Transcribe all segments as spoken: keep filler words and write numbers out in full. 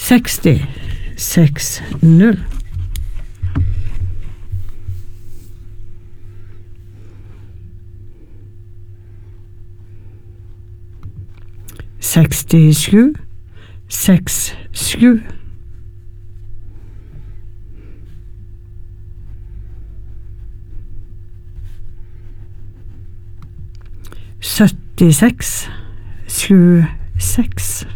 seksti seks null. sekstisju seks sju. syttiseks sju seks.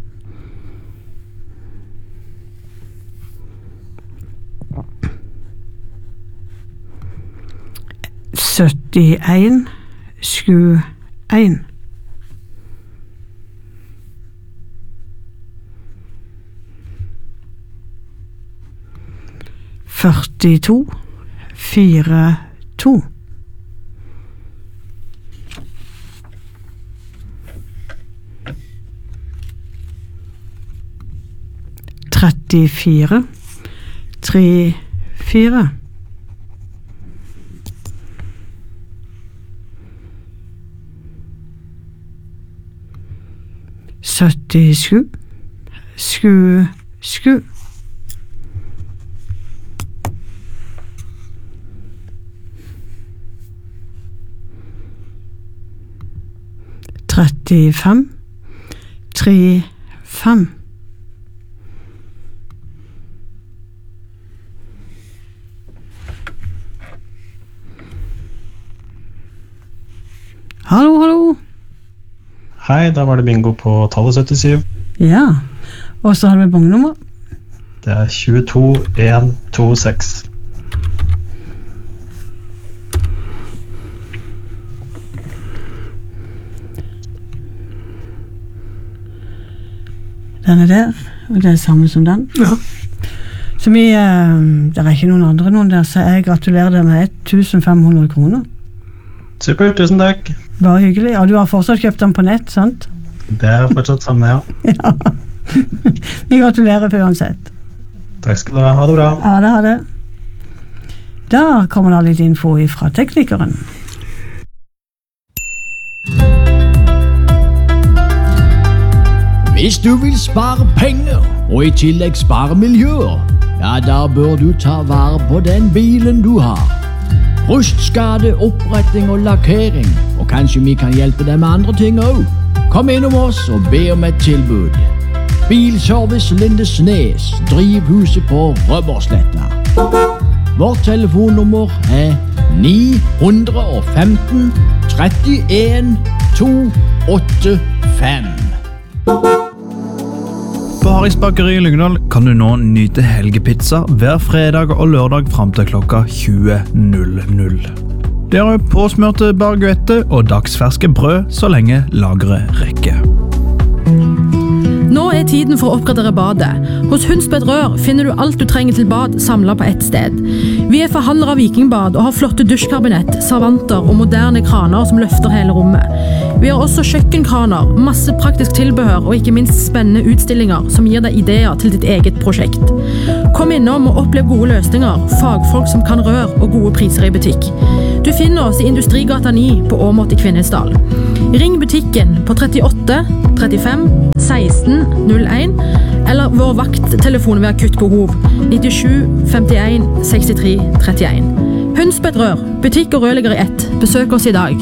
syttien sju en. førtito fire to. trettifire tre fire. syttisju sju sju. trettifem tre fem. Hallo, hallo. Hei, da var det bingo på tallet syttisju. Ja, og så har vi bongnummer. Det er tjueto en to seks. Den er der, og det er samme som den. Ja. Så vi, eh, det er ikke noen andre noen der, så jeg gratulerer deg med tusen fem hundre kroner. Super, tusen takk. Bare hyggelig. Og du har fortsatt kjøpt den på nett, sant? Det er fortsatt samme, ja. Ja. Vi gratulerer på uansett. Takk skal du ha, ha det bra. Ja, det har det. Da kommer det litt info fra teknikeren. Hvis du vil spare penger, og i tillegg spare miljøer, ja, da bør du ta vare på den bilen du har. Rustskade, oppretting og lakkering, og kanskje vi kan hjelpe deg med andre ting også. Kom innom oss og be om et tilbud. Bilservice Lindesnes, drivhuset på Røbersletta. Vårt telefonnummer er ni fem fem tre en to åtte fem. På Harris Bakeri i Lyngdal kan du nå nyte helgepizza hver fredag og lørdag frem til klokka tjue null null. Det er påsmørte baguette og dagsferske brød så lenge lageret rekker. Nå er tiden for å oppgradere badet. Hos Hundsbed Rør finner du alt du trenger til bad samlet på ett sted. Vi er forhandlere av Vikingbad og har flotte dusjkabinett, servanter og moderne kraner som løfter hele rommet. Vi har også kjøkkenkraner, masse praktisk tilbehør og ikke minst spennende utstillinger som gir deg ideer til ditt eget prosjekt. Kom innom og opplev gode løsninger, fagfolk som kan rør og gode priser i butikk. Du finner oss i Industrigata ni på Åmot i Kvinesdal. Ring butikken på trettiåtte trettifem seksten null en eller vår vakttelefon ved akutt behov nittisju femtien sekstitre trettien. Hundsbed Rør, butikk og rørlegger i ett. Besøk oss i dag.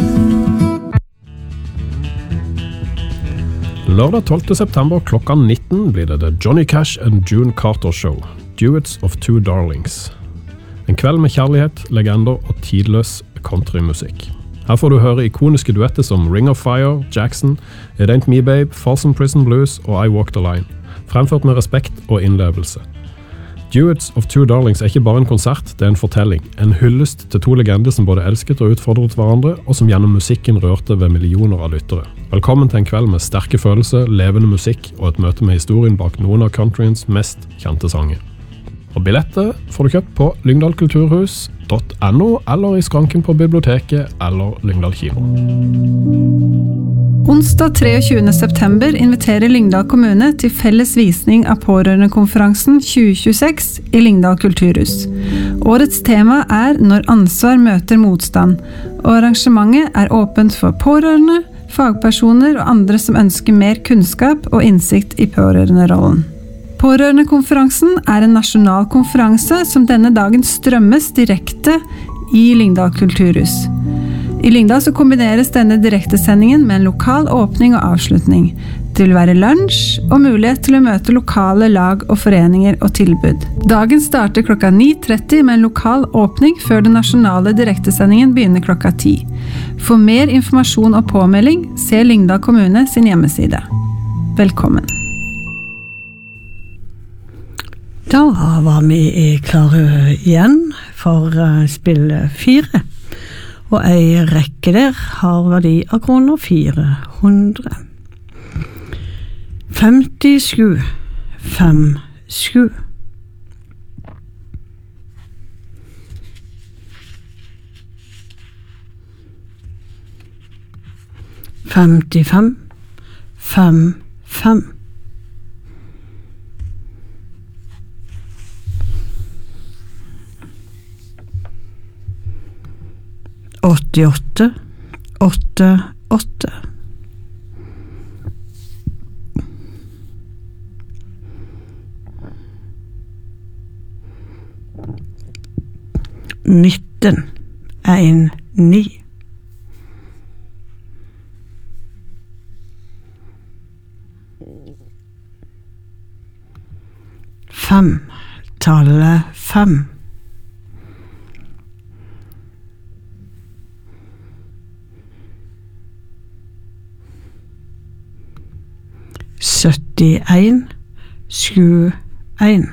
Lørdag tolvte september klokka nitten blir det The Johnny Cash and June Carter Show, Duets of Two Darlings. En kveld med kjærlighet, legender og tidløs countrymusikk. Her får du høre ikoniske duetter som Ring of Fire, Jackson, It Ain't Me Babe, Folsom Prison Blues og I Walk the Line, fremført med respekt og innlevelse. Duets of Two Darlings er ikke bare en konsert, det er en fortelling, en hyllest til to legender som både elsket og utfordret hverandre, og som gjennom musikken rørte ved millioner av lyttere. Velkommen til en kveld med sterke følelser, levende musikk og et møte med historien bak noen av countryens mest kjente sanger. Og billetter får du kjøpt på lyngdalkulturhus punktum no eller i skranken på biblioteket eller Lyngdal kino. Onsdag tjuetre september inviterer Lyngdal kommune til felles visning av pårørendekonferansen tjue tjueseks i Lyngdal kulturhus. Årets tema er Når ansvar møter motstand, og arrangementet er åpent for pårørende, fagpersoner og andre som ønsker mer kunnskap og innsikt i pårørenderollen. Pårørendekonferansen er en nasjonal konferanse som denne dagen strømmes direkte i Lyngdal kulturhus. I Lyngdal så kombineres denne direktesendingen med en lokal åpning og avslutning. Det vil være lunsj og mulighet til å møte lokale lag og foreninger og tilbud. Dagen starter klokka ni tretti med en lokal åpning før den nasjonale direktesendingen begynner klokka ti. For mer informasjon og påmelding, se Lyngdal kommune sin hjemmeside. Velkommen. Da var vi klare igjen for spill fire. Og ei rekke der har verdi av kroner fire hundre. femtisju, fem, sju. Femtifem, fem, fem. åttiåtte, åtte, åtte. Nitten, en, ni. Fem, tallet fem. syttien, sju, en.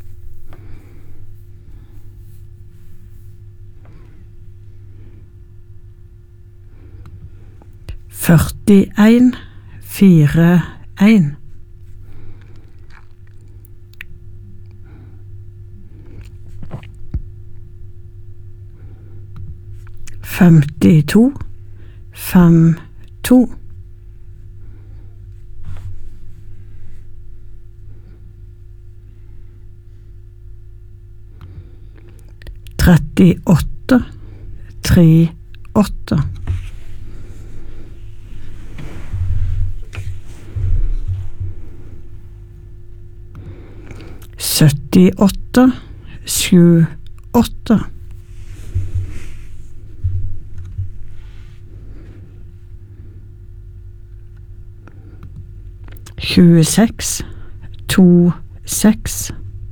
førtien, fire, en. femtito, fem, to. trettiåtte, tre, åtte. syttiåtte, sju, åtte. tjueseks, to, seks.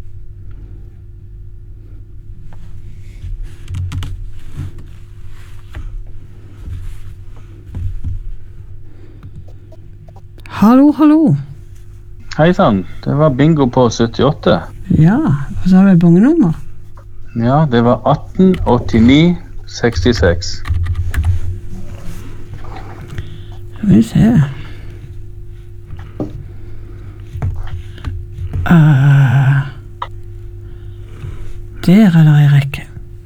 Hallo, hallo. Hei sann, det var bingo på syttiåtte. Ja, og så har vi bongenummer. Ja, det var atten åttini sekstiseks. Skal vi se. Uh, der er det en rekke.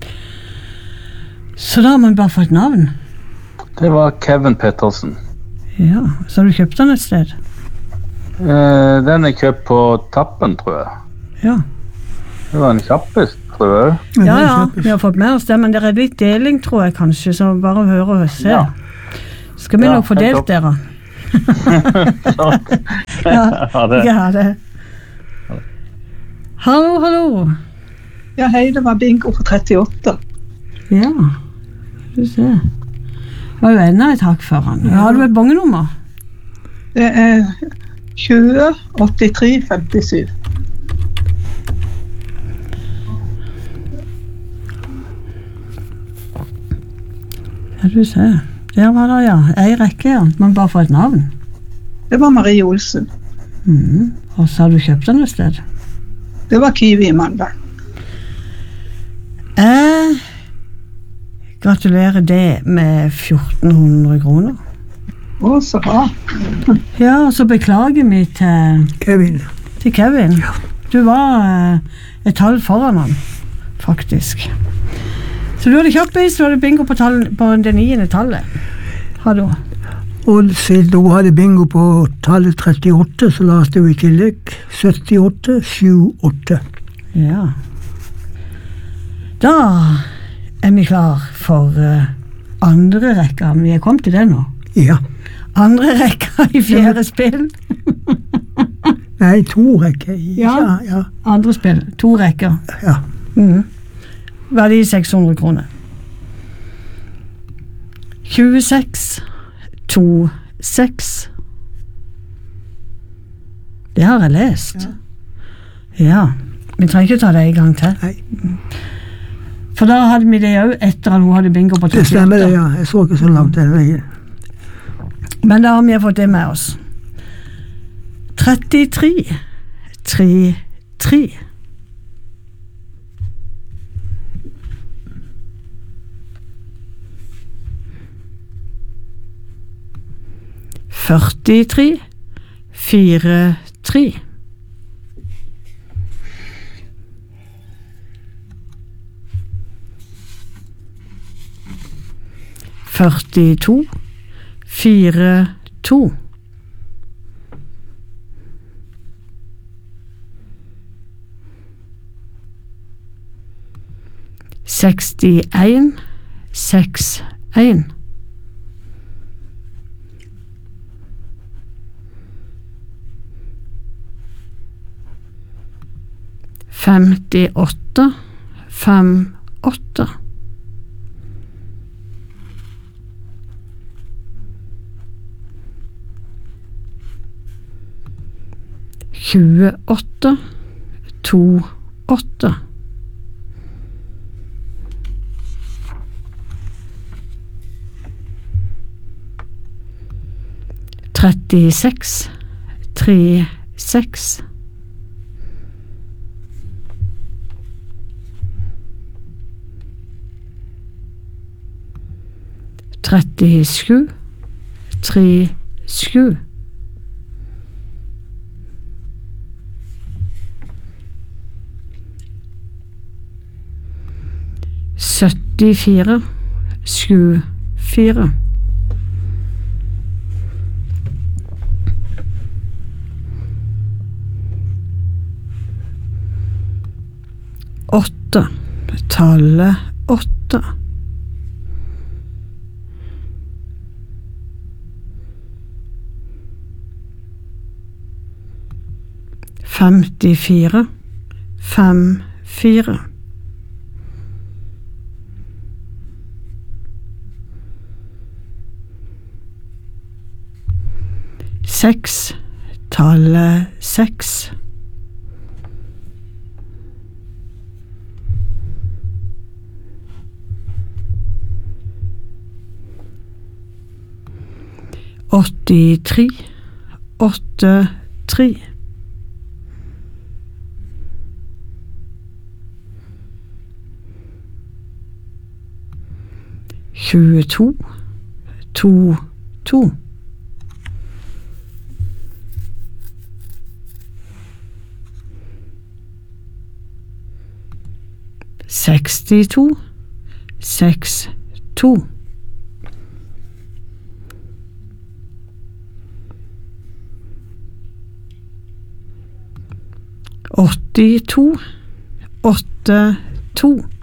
Så da har man bare fått navn. Det var Kevin Pettersen. Ja, så har du kjøpt den et sted? Eh, den er kjøpt på Tappen, tror jeg. Ja. Det var en kjappest, tror jeg. Ja, ja, vi har fått med oss det, men det er litt deling, tror jeg kanskje, så bare høre og se. Ja. Skal vi Ja, nok få helt delt opp. dere? Sånn. Ja, Ha det. ja, det. Hallo, hallo. Ja, hei, det var bingo på trettiåtte. Ja, skal vi se. Det var jo enda et hakk for han. Har du et bongenummer? Det er tjue, åttitre, femtisju. Ja, du ser. Der var det, ja. Ei rekke, ja. Man bare får et navn. Det var Marie Olsen. Mhm. Og så har du kjøpt den et sted? Det var Kiwi i mandag. Jeg gratulerer det med fjorten hundre kroner. Å, så bra. Ja, og så beklager vi til Kevin. Til Kevin. Du var eh, et tall foran han, faktisk. Så du hadde kjappis, du hadde bingo på, tall, på det niende tallet. Har du? Og siden hun hadde bingo på tallet trettiåtte, så la oss det jo i tillegg syttiåtte, sjuogåtte. Ja. Da er vi klar for uh, andre rekka. Vi er kommet til det nå. Ja. Andre rekka i fjerde spill. Nei, to rekker. Ja. Ja, ja. Andre spill. To rekker. Ja. Mhm. Verdi seks hundre kroner. tjueseks, to, seks. Det har jeg lest. Ja. Ja. Vi trenger ikke ta det en gang til. Nei. For da hadde vi det jo etter at hun hadde bingo på Det stemmer det, ja. Jeg så ikke så langt den veien. Men da har vi fått det med oss. trettitre, tre, tre. førtitre, fire, tre. førtito, fire, to. sekstien, seks, en. femtiåtte, fem, åtte. tjueåtte, to, åtte. trettiseks, tre, seks. trettisju, tre, sju. syttifire, sju, fire. Åtte, tallet åtte. Femtifire, fem, fire. Seks, tallet seks. åttitre, åtte, tre. tjueto, to, to. sekstito, seks, to. åttito, åtte, to.